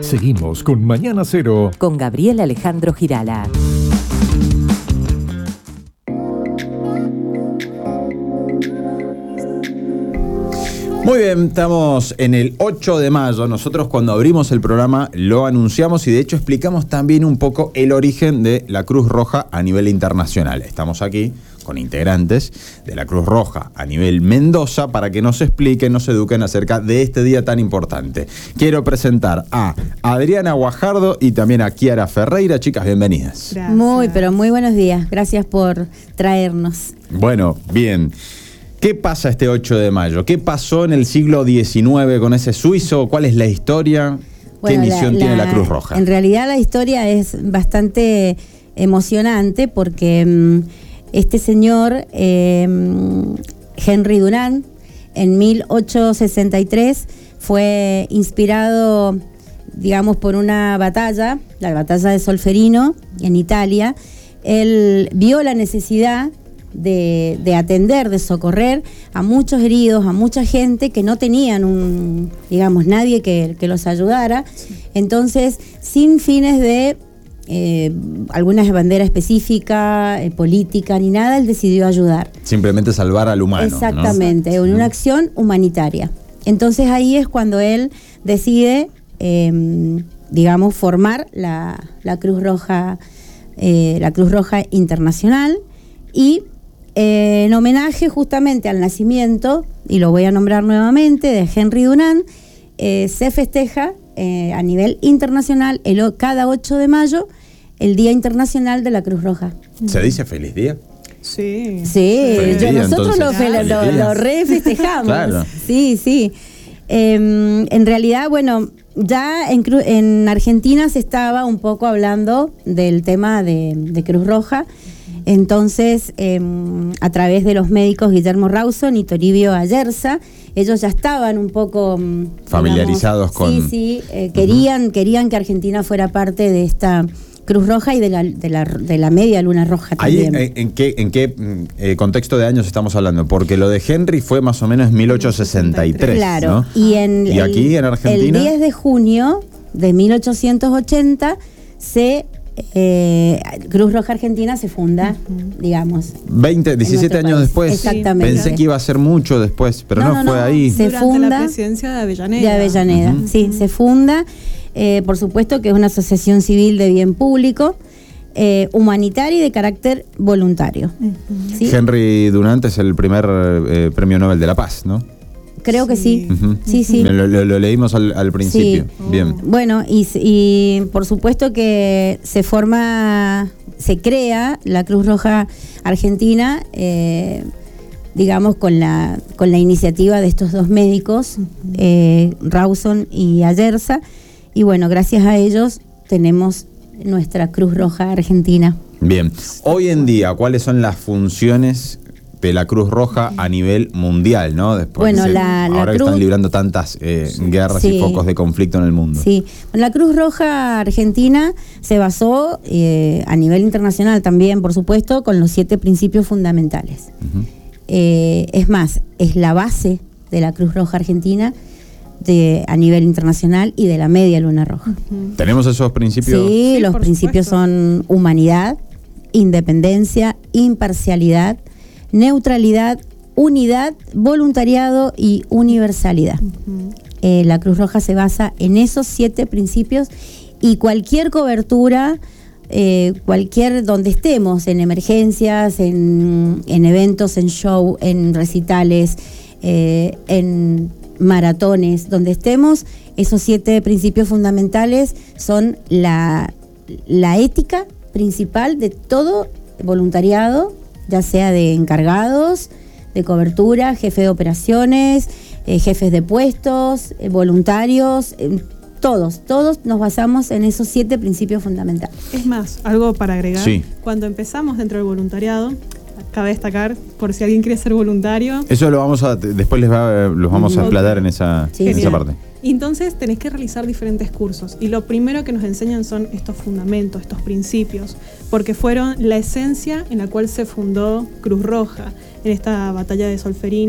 Seguimos con Mañana Cero con Gabriel Alejandro Girala. Muy bien, estamos en el 8 de mayo. Nosotros cuando abrimos el programa lo anunciamos y de hecho explicamos también un poco el origen de la Cruz Roja a nivel internacional. Estamos aquí con integrantes de la Cruz Roja a nivel Mendoza para que nos expliquen, nos eduquen acerca de este día tan importante. Quiero presentar a Adriana Guajardo y también a Kiara Ferreira. Chicas, bienvenidas. Gracias. Pero muy buenos días. Gracias por traernos. Bueno, bien. ¿Qué pasa este 8 de mayo? ¿Qué pasó en el siglo XIX con ese suizo? ¿Cuál es la historia? ¿Qué misión tiene la Cruz Roja? En realidad la historia es bastante emocionante porque este señor, Henry Dunant, en 1863 fue inspirado, digamos, por una batalla, la batalla de Solferino, en Italia. Él vio la necesidad de atender, de socorrer a muchos heridos, a mucha gente que no tenían nadie que los ayudara. Entonces, sin fines de alguna bandera específica, política, ni nada, él decidió ayudar. Simplemente salvar al humano. Exactamente, ¿no? En una acción humanitaria. Entonces ahí es cuando él decide, formar la Cruz Roja Internacional y en homenaje justamente al nacimiento, y lo voy a nombrar nuevamente, de Henry Dunant, se festeja a nivel internacional cada 8 de mayo el Día Internacional de la Cruz Roja. ¿Se dice feliz día? Sí, día, nosotros lo re festejamos. Claro. Sí. En realidad, bueno, ya en Argentina se estaba un poco hablando del tema de Cruz Roja. Entonces, a través de los médicos Guillermo Rawson y Toribio Ayerza, ellos ya estaban un poco familiarizados con... Sí, querían que Argentina fuera parte de esta Cruz Roja y de la Media Luna Roja también. Ahí, ¿en qué contexto de años estamos hablando? Porque lo de Henry fue más o menos 1863. Claro, ¿no? Y aquí en Argentina, el 10 de junio de 1880 Cruz Roja Argentina se funda, digamos. 17 años después. Exactamente. Pensé que iba a ser mucho después, pero no fue ahí. Se funda la presidencia de Avellaneda. Sí, se funda. Por supuesto que es una asociación civil de bien público, humanitaria y de carácter voluntario. ¿Sí? Henry Dunant es el primer premio Nobel de la Paz, ¿no? Creo que sí. Sí. Lo leímos al principio. Sí. Bien. Bueno, y por supuesto que se crea la Cruz Roja Argentina, con la iniciativa de estos dos médicos, Rawson y Ayerza. Y bueno, gracias a ellos tenemos nuestra Cruz Roja Argentina. Bien. Hoy en día, ¿cuáles son las funciones de la Cruz Roja a nivel mundial, ¿no? Después, ahora que están librando tantas guerras y focos de conflicto en el mundo. Sí, la Cruz Roja Argentina se basó a nivel internacional también, por supuesto, con los 7 principios fundamentales. Es más, es la base de la Cruz Roja Argentina a nivel internacional y de la Media Luna Roja. ¿Tenemos esos principios? Sí, los principios son humanidad, independencia, imparcialidad, neutralidad, unidad, voluntariado y universalidad. La Cruz Roja se basa en esos 7 principios y cualquier cobertura, donde estemos, en emergencias, en eventos, en show, en recitales, en maratones, donde estemos, esos 7 principios fundamentales son la ética principal de todo voluntariado, ya sea de encargados, de cobertura, jefe de operaciones, jefes de puestos, voluntarios, todos nos basamos en esos 7 principios fundamentales. Es más, algo para agregar, sí. Cuando empezamos dentro del voluntariado, cabe destacar, por si alguien quiere ser voluntario. Eso después los vamos a explayar en esa parte. Y entonces tenés que realizar diferentes cursos y lo primero que nos enseñan son estos fundamentos, estos principios, porque fueron la esencia en la cual se fundó Cruz Roja en esta batalla de Solferino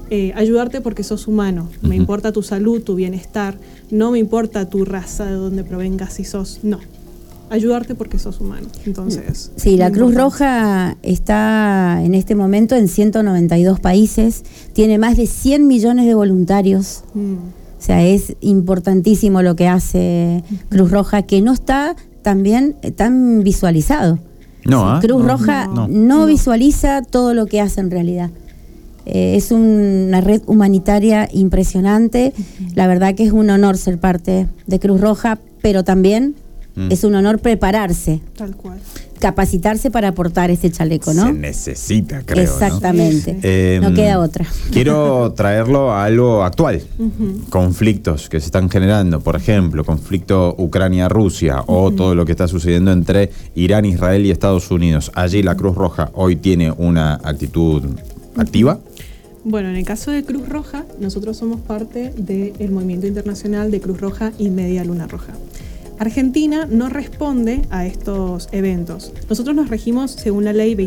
ayudarte porque sos humano. Me importa tu salud, tu bienestar. No me importa tu raza, de dónde provengas, si sos... No. Ayudarte porque sos humano. Entonces... Sí, la Cruz Roja está en este momento en 192 países. Tiene más de 100 millones de voluntarios. O sea, es importantísimo lo que hace Cruz Roja, que no está también tan visualizado. No, Cruz Roja no visualiza todo lo que hace en realidad. Es una red humanitaria impresionante. La verdad que es un honor ser parte de Cruz Roja, pero también es un honor prepararse. Tal cual. Capacitarse para aportar ese chaleco, ¿no? Se necesita, creo. Exactamente. ¿no? No queda otra. Quiero traerlo a algo actual. Conflictos que se están generando, por ejemplo, conflicto Ucrania-Rusia o todo lo que está sucediendo entre Irán, Israel y Estados Unidos. Allí la Cruz Roja hoy tiene una actitud activa. Bueno, en el caso de Cruz Roja, nosotros somos parte del movimiento internacional de Cruz Roja y Media Luna Roja. Argentina no responde a estos eventos. Nosotros nos regimos según la ley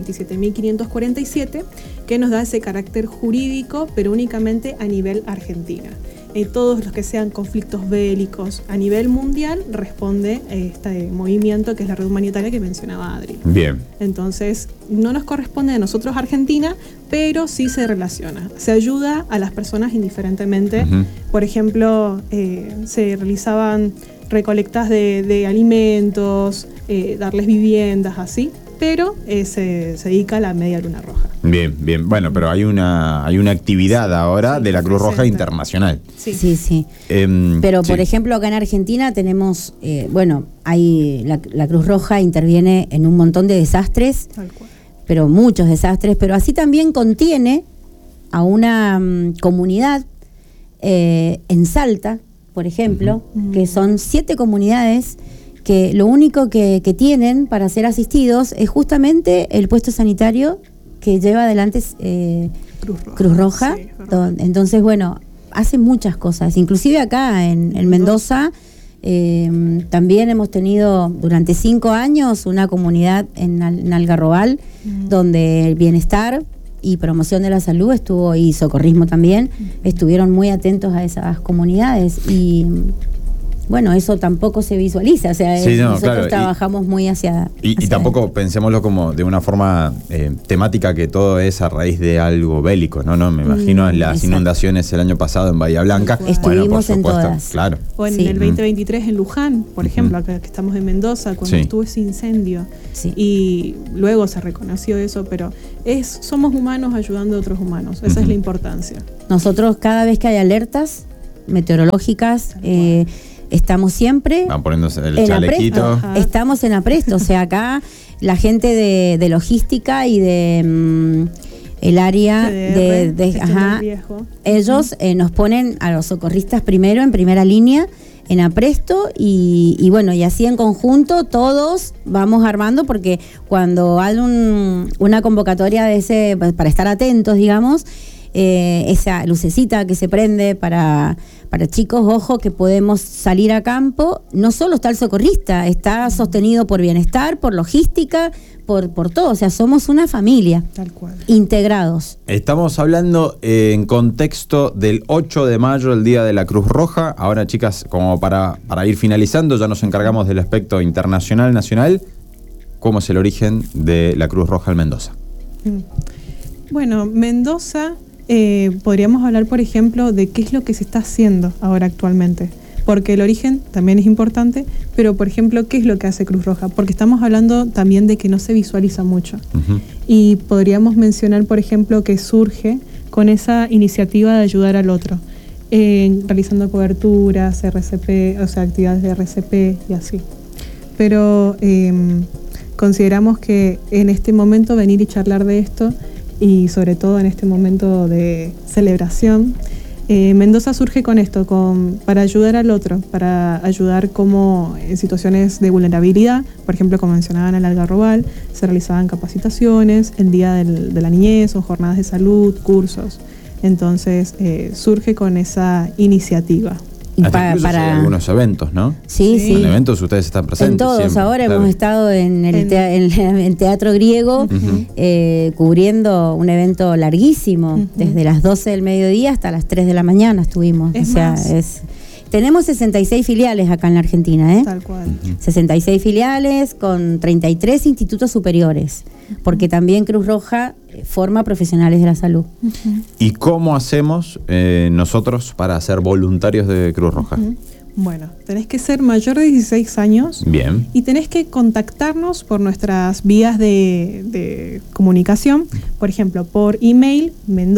27.547, que nos da ese carácter jurídico, pero únicamente a nivel Argentina. Todos los que sean conflictos bélicos a nivel mundial responde este movimiento que es la red humanitaria que mencionaba Adri. Bien. Entonces, no nos corresponde a nosotros Argentina, pero sí se relaciona. Se ayuda a las personas indiferentemente. Por ejemplo, se realizaban recolectas de alimentos, darles viviendas, así, pero se dedica a la Media Luna Roja. Bien, bien. Bueno, pero hay una actividad ahora de la Cruz Roja Internacional. Sí. Pero, por ejemplo, acá en Argentina tenemos, hay la Cruz Roja interviene en un montón de desastres, tal cual, pero muchos desastres, pero así también contiene a una comunidad en Salta, por ejemplo, que son 7 comunidades que lo único que tienen para ser asistidos es justamente el puesto sanitario que lleva adelante Cruz Roja. Sí, entonces, bueno, hace muchas cosas. Inclusive acá en Mendoza también hemos tenido durante 5 años una comunidad en Algarrobal donde el bienestar y promoción de la salud estuvo, y socorrismo también, estuvieron muy atentos a esas comunidades y bueno, eso tampoco se visualiza, o sea, nosotros trabajamos muy hacia y tampoco pensémoslo como de una forma temática que todo es a raíz de algo bélico, no, me imagino en las inundaciones el año pasado en Bahía Blanca. Estuvimos en todas. Claro. O en el 2023 en Luján, por ejemplo, acá que estamos en Mendoza, cuando estuvo ese incendio. Y luego se reconoció eso, pero somos humanos ayudando a otros humanos, esa es la importancia. Nosotros cada vez que hay alertas meteorológicas, estamos siempre van poniéndose el chalequito. Estamos en apresto, o sea, acá la gente de logística y de el área ellos nos ponen a los socorristas primero en primera línea, en apresto y bueno, y así en conjunto todos vamos armando, porque cuando hay una convocatoria de ese, para estar atentos, digamos, esa lucecita que se prende para chicos, ojo, que podemos salir a campo, no solo está el socorrista, está sostenido por bienestar, por logística, por todo, o sea, somos una familia. Tal cual. Integrados. Estamos hablando en contexto del 8 de mayo, el Día de la Cruz Roja. Ahora, chicas, como para ir finalizando, ya nos encargamos del aspecto internacional, nacional. ¿Cómo es el origen de la Cruz Roja en Mendoza? Bueno, Mendoza... podríamos hablar, por ejemplo, de qué es lo que se está haciendo ahora actualmente, porque el origen también es importante, pero, por ejemplo, ¿qué es lo que hace Cruz Roja? Porque estamos hablando también de que no se visualiza mucho. Y podríamos mencionar, por ejemplo, que surge con esa iniciativa de ayudar al otro, realizando coberturas, RCP, o sea, actividades de RCP y así. Pero consideramos que en este momento venir y charlar de esto, y sobre todo en este momento de celebración, Mendoza surge con esto, para ayudar al otro, para ayudar como en situaciones de vulnerabilidad. Por ejemplo, como mencionaban en el Algarrobal, se realizaban capacitaciones, el Día de la Niñez o jornadas de salud, cursos. Entonces surge con esa iniciativa. Hasta incluso hay algunos eventos, ¿no? Sí, sí. En eventos ustedes están presentes. En todos. Siempre, Ahora claro. hemos estado en el Teatro Griego, cubriendo un evento larguísimo. Desde las 12 del mediodía hasta las 3 de la mañana estuvimos. Tenemos 66 filiales acá en la Argentina, ¿eh? Tal cual. 66 filiales con 33 institutos superiores, porque también Cruz Roja forma profesionales de la salud. ¿Y cómo hacemos nosotros para ser voluntarios de Cruz Roja? Bueno, tenés que ser mayor de 16 años. Bien. Y tenés que contactarnos por nuestras vías de comunicación. Por ejemplo, por email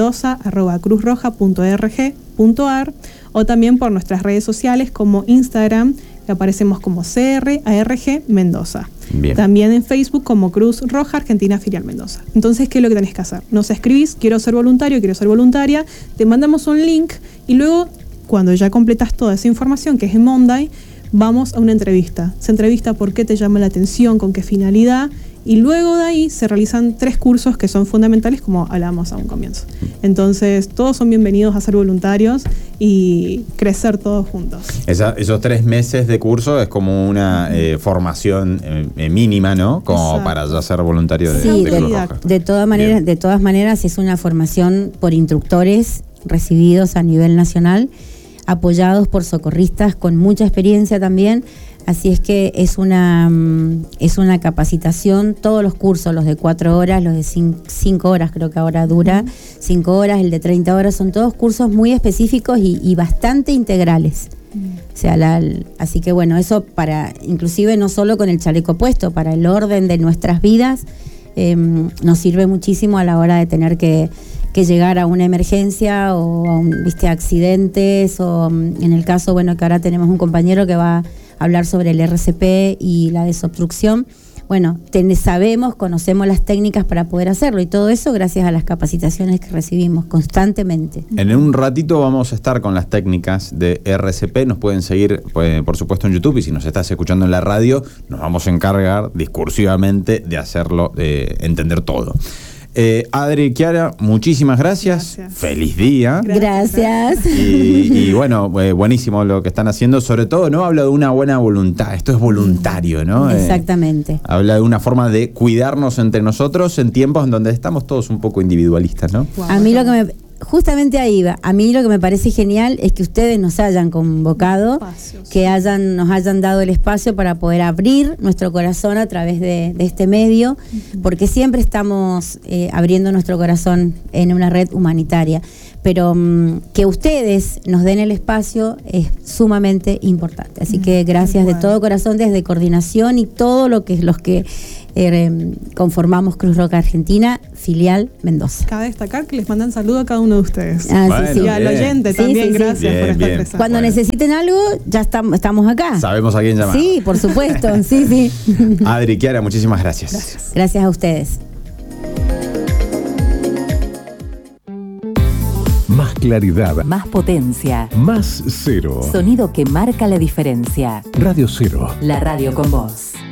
mendoza@cruzroja.org.ar, o también por nuestras redes sociales como Instagram, que aparecemos como CRARG Mendoza. Bien. También en Facebook como Cruz Roja Argentina Filial Mendoza. Entonces, ¿qué es lo que tenés que hacer? Nos escribís, quiero ser voluntario, quiero ser voluntaria, te mandamos un link y luego, cuando ya completas toda esa información, que es en Monday, vamos a una entrevista. Se entrevista por qué te llama la atención, con qué finalidad, y luego de ahí se realizan 3 cursos que son fundamentales, como hablábamos a un comienzo. Entonces, todos son bienvenidos a ser voluntarios y crecer todos juntos. Esos 3 meses de curso es como una formación mínima, ¿no? Como Exacto. para ya ser voluntario de Sí, Cruz Roja. de todas maneras es una formación por instructores recibidos a nivel nacional, apoyados por socorristas con mucha experiencia también. Así es que es una capacitación, todos los cursos, los de 4 horas, los de 5 horas creo que ahora dura, 5 horas, el de 30 horas, son todos cursos muy específicos y bastante integrales. O sea, así que bueno, eso para, inclusive no solo con el chaleco puesto, para el orden de nuestras vidas, nos sirve muchísimo a la hora de tener que llegar a una emergencia o a accidentes, o en el caso, bueno, que ahora tenemos un compañero que va a hablar sobre el RCP y la desobstrucción. Bueno, conocemos las técnicas para poder hacerlo, y todo eso gracias a las capacitaciones que recibimos constantemente. En un ratito vamos a estar con las técnicas de RCP. Nos pueden seguir, por supuesto, en YouTube, y si nos estás escuchando en la radio, nos vamos a encargar discursivamente de hacerlo, entender todo. Adri, Kiara, muchísimas gracias. Feliz día. Gracias. Y bueno, buenísimo lo que están haciendo. Sobre todo, ¿no? Habla de una buena voluntad. Esto es voluntario, ¿no? Exactamente. Habla de una forma de cuidarnos entre nosotros en tiempos en donde estamos todos un poco individualistas, ¿no? Wow. A mí justamente ahí va. A mí lo que me parece genial es que ustedes nos hayan convocado, Espacios. que nos hayan dado el espacio para poder abrir nuestro corazón a través de este medio, porque siempre estamos abriendo nuestro corazón en una red humanitaria. Pero que ustedes nos den el espacio es sumamente importante. Así que gracias de todo corazón, desde coordinación y todo los que conformamos Cruz Roja Argentina, filial Mendoza. Cabe destacar que les mandan saludo a cada uno de ustedes. Bueno, Y al oyente Sí, también, sí, sí. gracias Bien, por estar bien. presente. Cuando necesiten algo, ya estamos acá. Sabemos a quién llamar. Sí, por supuesto, sí. Adri, Kiara, muchísimas gracias. Gracias a ustedes. Más claridad, Más potencia. más cero. Sonido que marca la diferencia. Radio Cero. La radio con vos.